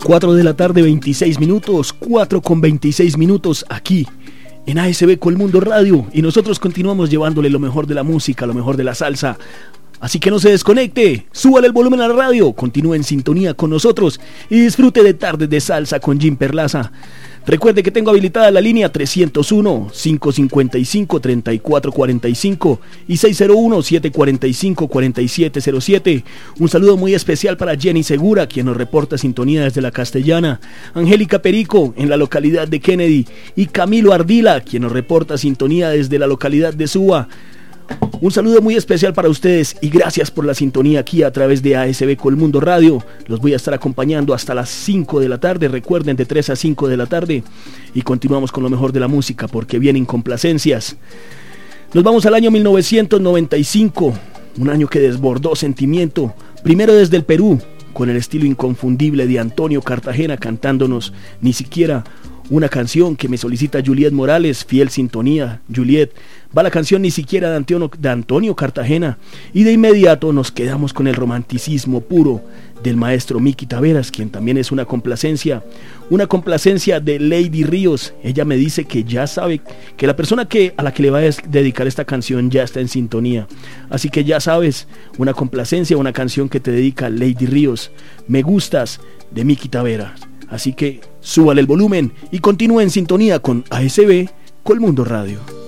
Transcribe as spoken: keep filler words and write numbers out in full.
cuatro de la tarde, veintiséis minutos, cuatro con veintiséis minutos aquí en A S B Colmundo Radio, y nosotros continuamos llevándole lo mejor de la música, lo mejor de la salsa. Así que no se desconecte, súbale el volumen a la radio, continúe en sintonía con nosotros y disfrute de Tardes de Salsa con Jim Perlaza. Recuerde que tengo habilitada la línea trescientos uno, cinco cincuenta y cinco, treinta y cuatro cuarenta y cinco y seis cero uno, siete cuarenta y cinco, cuarenta y siete cero siete. Un saludo muy especial para Jenny Segura, quien nos reporta sintonía desde la Castellana, Angélica Perico en la localidad de Kennedy y Camilo Ardila, quien nos reporta sintonía desde la localidad de Suba. Un saludo muy especial para ustedes y gracias por la sintonía aquí a través de A S B Colmundo Radio. Los voy a estar acompañando hasta las cinco de la tarde, recuerden, de tres a cinco de la tarde, y continuamos con lo mejor de la música porque vienen complacencias. Nos vamos al año mil novecientos noventa y cinco, un año que desbordó sentimiento, primero desde el Perú, con el estilo inconfundible de Antonio Cartagena cantándonos Ni Siquiera, una canción que me solicita Juliet Morales, fiel sintonía. Juliet, va la canción Ni Siquiera de Antonio, de Antonio Cartagena, y de inmediato nos quedamos con el romanticismo puro del maestro Miki Taveras, quien también es una complacencia, una complacencia de Lady Ríos. Ella me dice que ya sabe que la persona que, a la que le va a dedicar esta canción ya está en sintonía, así que ya sabes, una complacencia, una canción que te dedica Lady Ríos, Me Gustas, de Miki Taveras. Así que súbale el volumen y continúe en sintonía con A S B Colmundo Radio.